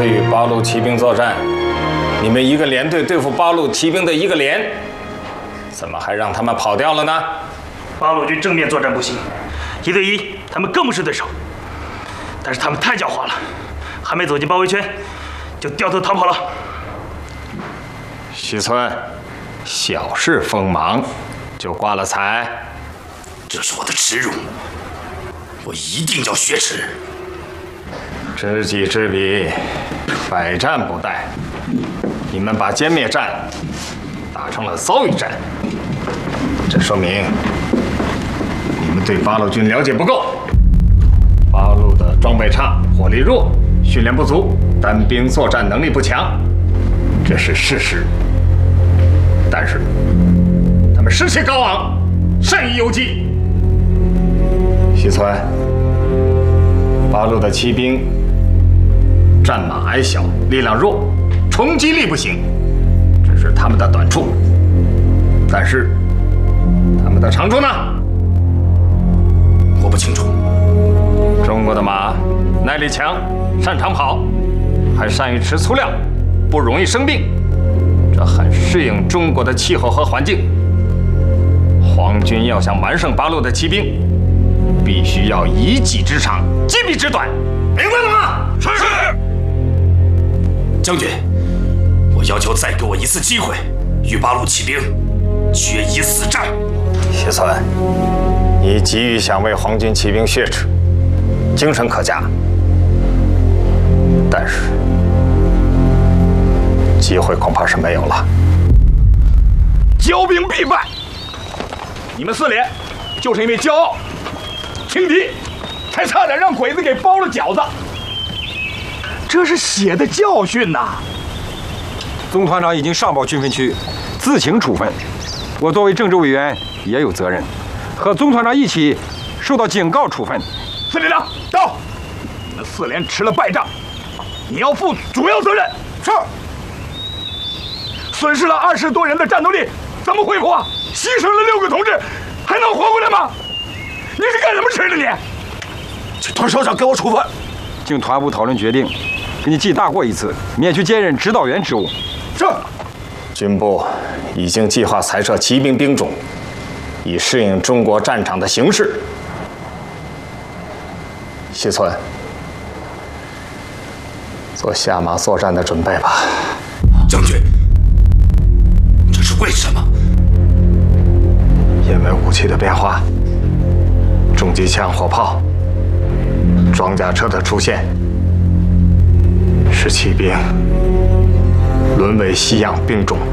次与八路骑兵作战，你们一个连队对付八路骑兵的一个连，怎么还让他们跑掉了呢？ 八路军正面作战不行，1对1，他们更不是对手。但是他们太狡猾了，还没走进包围圈，就掉头逃跑了。 徐村，小事锋芒，就挂了彩。 这是我的耻辱，我一定要雪耻。 知己知彼，百战不殆。你们把歼灭战打成了遭遇战，这说明你们对八路军了解不够。八路的装备差，火力弱，训练不足，单兵作战能力不强，这是事实。但是他们士气高昂，善于游击。西村，八路的骑兵战马矮小，力量弱，冲击力不行，这是他们的短处。但是他们的长处呢？ 我不清楚。 中国的马耐力强，擅长跑，还善于吃粗粮，不容易生病，这很适应中国的气候和环境。皇军要想完胜八路的骑兵，必须要以己之长，击彼之短，明白了吗？ 是。将军，我要求再给我一次机会，与八路骑兵决一死战。 西村，你急于想为皇军骑兵血耻，精神可嘉，但是机会恐怕是没有了。 骄兵必败，你们4连就是因为骄傲轻敌，才差点让鬼子给包了饺子。这是血的教训呐！ 总团长已经上报军分区，自行处分。我作为政治委员也有责任，和总团长一起受到警告处分。 司令长到，你们4连吃了败仗，你要负主要责任。是。损失了20多人的战斗力，怎么恢复啊？牺牲了6个同志，还能活过来吗？你是干什么吃的你？ 请团少长给我处分。 经团部讨论决定，给你记大过一次，免去兼任指导员职务。 是。 军部已经计划裁撤骑兵兵种，以适应中国战场的形势。西村，做下马作战的准备吧。 将军，这是为什么？ 因为武器的变化，重机枪、火炮、装甲车的出现，使骑兵沦为西洋兵种。